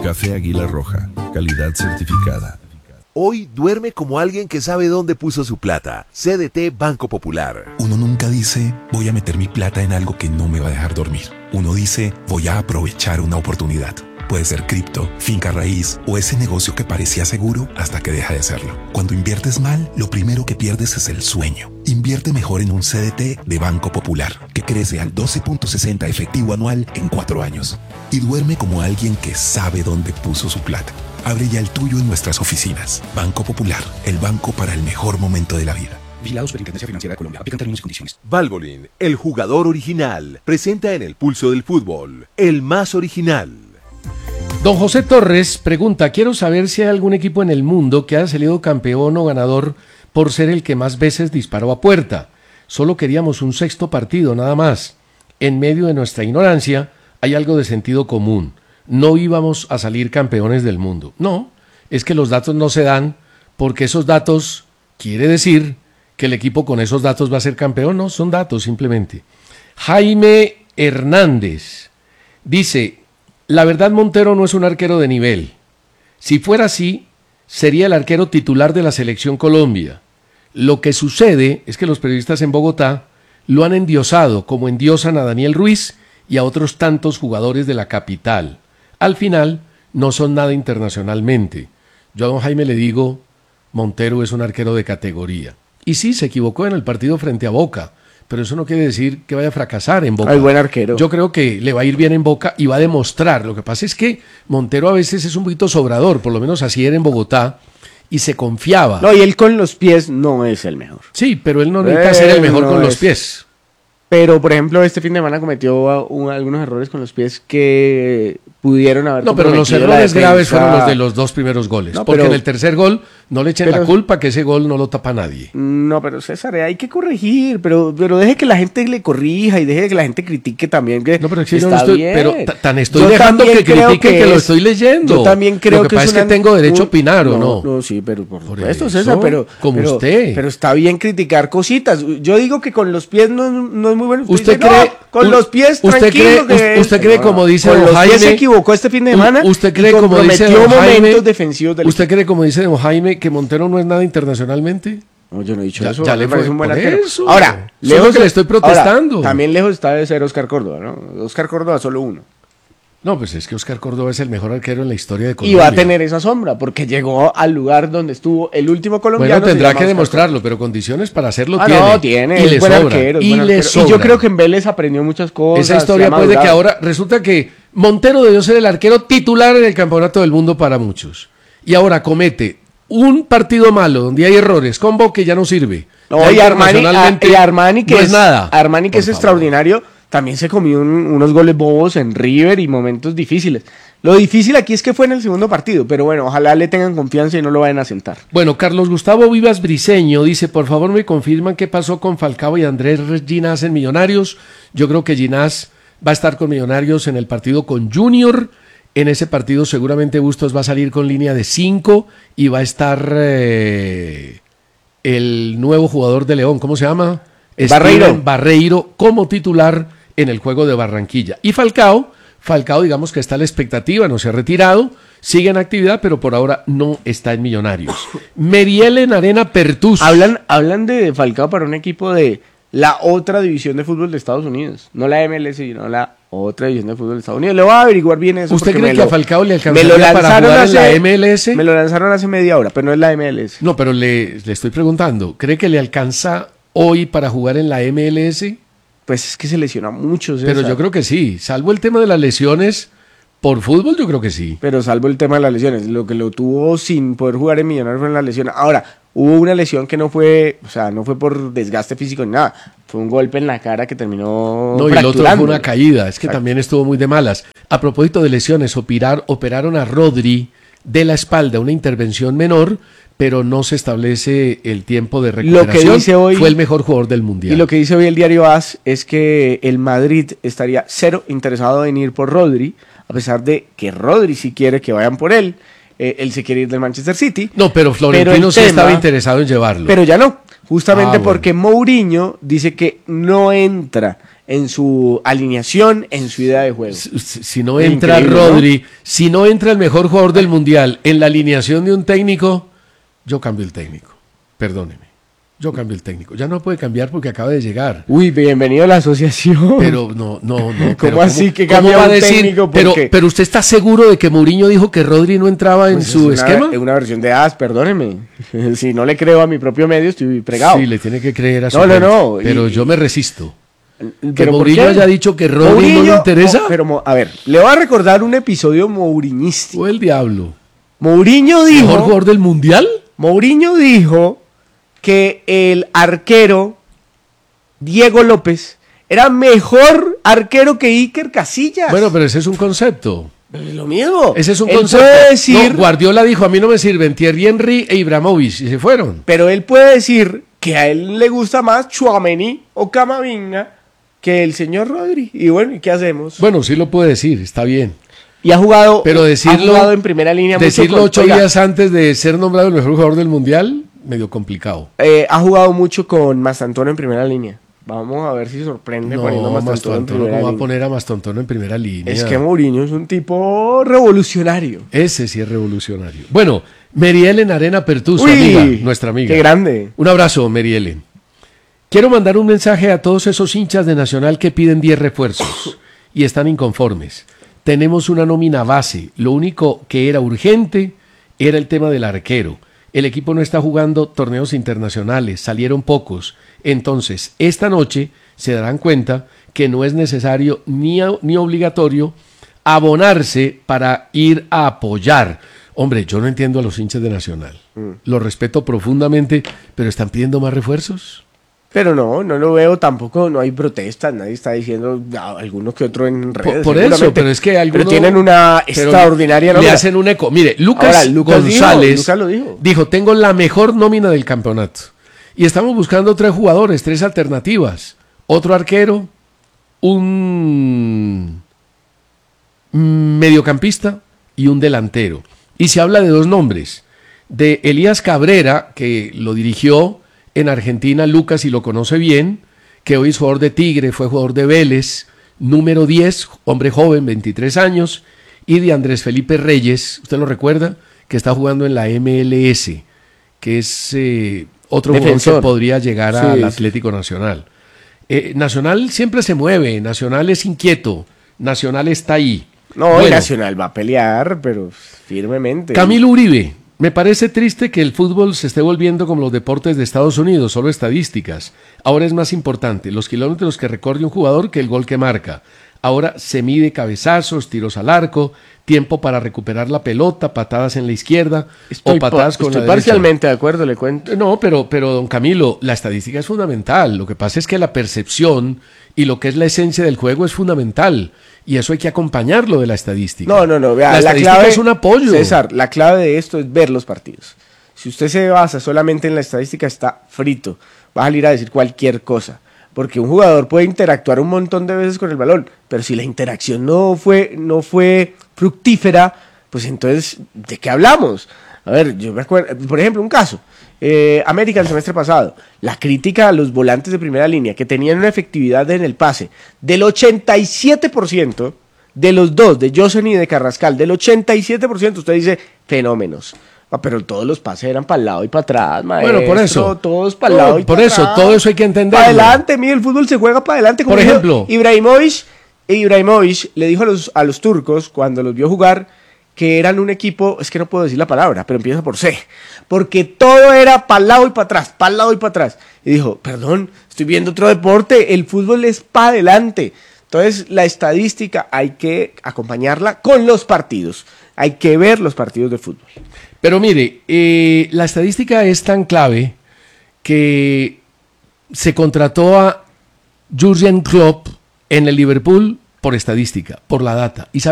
Café Águila Roja, calidad certificada. Hoy duerme como alguien que sabe dónde puso su plata. CDT Banco Popular. Uno nunca dice, voy a meter mi plata en algo que no me va a dejar dormir. Uno dice, voy a aprovechar una oportunidad. Puede ser cripto, finca raíz o ese negocio que parecía seguro hasta que deja de serlo. Cuando inviertes mal, lo primero que pierdes es el sueño. Invierte mejor en un CDT de Banco Popular, que crece al 12.60 efectivo anual en 4 años. Y duerme como alguien que sabe dónde puso su plata. Abre ya el tuyo en nuestras oficinas. Banco Popular, el banco para el mejor momento de la vida. Vigilado Superintendencia Financiera de Colombia. Aplican términos y condiciones. Valvoline, el jugador original, presenta en el pulso del fútbol, el más original. Don José Torres pregunta, quiero saber si hay algún equipo en el mundo que haya salido campeón o ganador por ser el que más veces disparó a puerta. Solo queríamos un 6º partido, nada más. En medio de nuestra ignorancia hay algo de sentido común. No íbamos a salir campeones del mundo. No, es que los datos no se dan porque esos datos quiere decir que el equipo con esos datos va a ser campeón. No, son datos simplemente. Jaime Hernández dice, la verdad Montero no es un arquero de nivel. Si fuera así, sería el arquero titular de la Selección Colombia. Lo que sucede es que los periodistas en Bogotá lo han endiosado como endiosan a Daniel Ruiz y a otros tantos jugadores de la capital. Al final, no son nada internacionalmente. Yo a don Jaime le digo, Montero es un arquero de categoría. Y sí, se equivocó en el partido frente a Boca, pero eso no quiere decir que vaya a fracasar en Boca. Ay, buen arquero. Yo creo que le va a ir bien en Boca y va a demostrar. Lo que pasa es que Montero a veces es un poquito sobrador, por lo menos así era en Bogotá, y se confiaba. No, y él con los pies no es el mejor. Sí, pero él no necesita ser el mejor con los pies. Pero, por ejemplo, este fin de semana cometió algunos errores con los pies que pudieron haber... No, pero los errores graves fueron los de los 2 primeros goles. No, porque en el tercer gol no le echen la culpa que ese gol no lo tapa nadie. No, pero César, hay que corregir, pero deje que la gente le corrija y deje que la gente critique también. Que no, pero es que yo no estoy... Pero tan estoy yo dejando que critique que lo estoy leyendo. Yo también creo que pasa es que tengo derecho a opinar, ¿o no? No, sí, pero por supuesto, César, pero usted. Pero está bien criticar cositas. Yo digo que con los pies no es muy bueno. ¿Usted cree? Con los pies tranquilos. ¿Usted cree como dice don Jaime? Con los pies se equivocó este fin de semana. ¿Usted cree como dice don Jaime? Momentos defensivos del ¿Usted cree como dice don Jaime que Montero no es nada internacionalmente? No, yo no he dicho eso. Ya le parece un buen arquero. Ahora, lejos que le estoy protestando. Ahora, también lejos está de ser Oscar Córdoba, ¿no? Oscar Córdoba solo uno. No, pues es que Oscar Córdoba es el mejor arquero en la historia de Colombia. Y va a tener esa sombra, porque llegó al lugar donde estuvo el último colombiano. Bueno, tendrá que demostrarlo, pero condiciones para hacerlo tiene. No, tiene. Y le buen sobra. Arquero, y le sobra. Y yo creo que en Vélez aprendió muchas cosas. Esa historia pues de que ahora resulta que Montero debió ser el arquero titular en el campeonato del mundo para muchos. Y ahora comete un partido malo donde hay errores, con Boca ya no sirve. No, y Armani que no es nada. Armani que es extraordinario. También se comió unos goles bobos en River y momentos difíciles. Lo difícil aquí es que fue en el segundo partido, pero bueno, ojalá le tengan confianza y no lo vayan a sentar. Bueno, Carlos Gustavo Vivas Briceño dice, por favor me confirman qué pasó con Falcao y Andrés Ginás en Millonarios. Yo creo que Ginás va a estar con Millonarios en el partido con Junior. En ese partido seguramente Bustos va a salir con línea de 5 y va a estar el nuevo jugador de León, ¿cómo se llama? Barreiro como titular en el juego de Barranquilla. Y Falcao, digamos que está a la expectativa, no se ha retirado, sigue en actividad, pero por ahora no está en Millonarios. Meriel en Arena Pertus. Hablan de Falcao para un equipo de la otra división de fútbol de Estados Unidos, no la MLS, sino la otra división de fútbol de Estados Unidos. Le voy a averiguar bien eso. ¿Usted cree que a Falcao le alcanzaría para jugar en la MLS? Me lo lanzaron hace media hora, pero no es la MLS. No, pero le estoy preguntando, ¿cree que le alcanza hoy para jugar en la MLS? Pues es que se lesiona mucho, César. Pero yo creo que sí, salvo el tema de las lesiones, por fútbol yo creo que sí. Pero salvo el tema de las lesiones, lo que lo tuvo sin poder jugar en Millonarios fue en las lesiones. Ahora, hubo una lesión que no fue por desgaste físico ni nada, fue un golpe en la cara que terminó fracturando. Y el otro fue una caída, es que también estuvo muy de malas. A propósito de lesiones, operaron a Rodri de la espalda, una intervención menor, pero no se establece el tiempo de recuperación. Lo que dice hoy, fue el mejor jugador del Mundial. Y lo que dice hoy el diario AS es que el Madrid estaría cero interesado en ir por Rodri, a pesar de que Rodri sí quiere que vayan por él. Él se quiere ir del Manchester City. No, pero Florentino sí estaba interesado en llevarlo. Pero ya no, justamente porque Mourinho dice que no entra en su alineación, en su idea de juego. Si no entra Increíble, ¿no? Rodri, si no entra el mejor jugador del mundial en la alineación de un técnico, yo cambio el técnico. Perdóneme. Yo cambio el técnico. Ya no puede cambiar porque acaba de llegar. Uy, bienvenido a la asociación. Pero no. ¿Cómo así que cambia ¿cómo va a un decir? técnico? ¿Por qué? Pero usted está seguro de que Mourinho dijo que Rodri no entraba en Pues su es esquema. una versión de perdóneme. Si no le creo a mi propio medio, estoy pregado. Sí, le tiene que creer a su No. gente. Pero yo me resisto. Que ¿Pero por Mourinho qué? haya dicho que Rodri no le interesa. A ver, le voy a recordar un episodio mouriñístico. O el diablo. Mourinho ¿Mejor dijo jugador del mundial? que el arquero Diego López era mejor arquero que Iker Casillas. Bueno, pero ese es un concepto. Es lo mismo. Ese es un Él concepto. puede decir, No, Guardiola dijo, a mí no me sirven Thierry Henry e Ibrahimovic, y se fueron. pero él puede decir que a él le gusta más Tchouaméni o Camavinga que el señor Rodri. Y bueno, ¿y qué hacemos? Bueno, sí lo puede decir, está bien. Y ha jugado, Pero decirlo, ha jugado en primera línea. decirlo 8 oiga, días antes de ser nombrado el mejor jugador del mundial, medio complicado. ha jugado mucho con Mastantuono en primera línea. Vamos a ver si sorprende poniendo a No, Mastantuono en Mastantuono, primera ¿cómo va a línea. poner a Mastantuono en primera línea? Es que Mourinho es un tipo revolucionario. Ese sí es revolucionario. Bueno, Merielen Arena Pertuso, Uy, amiga, nuestra amiga. qué grande. Un abrazo, Merielen. Quiero mandar un mensaje a todos esos hinchas de Nacional que piden 10 refuerzos y están inconformes. Tenemos una nómina base. Lo único que era urgente era el tema del arquero. El equipo no está jugando torneos internacionales, salieron pocos. Entonces, esta noche se darán cuenta que no es necesario ni obligatorio abonarse para ir a apoyar. Hombre, yo no entiendo a los hinchas de Nacional. Los respeto profundamente, pero ¿están pidiendo más refuerzos? Pero no lo veo tampoco, no hay protestas, nadie está diciendo alguno que otro en redes. Por eso, seguramente. pero es que algunos... Pero tienen una extraordinaria Le nómina. hacen un eco. Mire, Ahora, Lucas dijo, González Lucas lo dijo. dijo, tengo la mejor nómina del campeonato. Y estamos buscando 3 jugadores, 3 alternativas. Otro arquero, un mediocampista y un delantero. Y se habla de 2 nombres. De Elías Cabrera, que lo dirigió en Argentina, Lucas, y lo conoce bien, que hoy es jugador de Tigre, fue jugador de Vélez, número 10, hombre joven, 23 años, y de Andrés Felipe Reyes, ¿usted lo recuerda? Que está jugando en la MLS, que es otro jugador que podría llegar al Atlético Nacional. Nacional siempre se mueve, Nacional es inquieto, Nacional está ahí. No, el Nacional va a pelear, pero firmemente. Camilo Uribe. Me parece triste que el fútbol se esté volviendo como los deportes de Estados Unidos, solo estadísticas. Ahora es más importante los kilómetros que recorre un jugador que el gol que marca. Ahora se mide cabezazos, tiros al arco, tiempo para recuperar la pelota, patadas en la izquierda o patadas con la derecha. Estoy parcialmente de acuerdo, le cuento. No, pero don Camilo, la estadística es fundamental. Lo que pasa es que la percepción y lo que es la esencia del juego es fundamental. Y eso hay que acompañarlo de la estadística. No, vea, la estadística clave es un apoyo. César, la clave de esto es ver los partidos. Si usted se basa solamente en la estadística, está frito. Va a salir a decir cualquier cosa. Porque un jugador puede interactuar un montón de veces con el balón, pero si la interacción no fue fructífera, pues entonces, ¿de qué hablamos? A ver, yo me acuerdo, por ejemplo, un caso. América el semestre pasado, la crítica a los volantes de primera línea que tenían una efectividad en el pase del 87%, de los dos, de Josen y de Carrascal, del 87%, usted dice fenómenos. Pero todos los pases eran para el lado y para atrás, maestro. Bueno, por eso. Todos para el lado y por para eso, atrás. todo eso hay que entenderlo. Para adelante, mire, el fútbol se juega para adelante. Como Por dijo ejemplo. Ibrahimovic le dijo a los turcos, cuando los vio jugar, que eran un equipo, es que no puedo decir la palabra, pero empieza por C, porque todo era para el lado y para atrás, para el lado y para atrás. Y dijo, perdón, estoy viendo otro deporte, el fútbol es para adelante. Entonces, la estadística hay que acompañarla con los partidos. Hay que ver los partidos de fútbol. Pero mire, la estadística es tan clave que se contrató a Jürgen Klopp en el Liverpool por estadística, por la data. ¿Y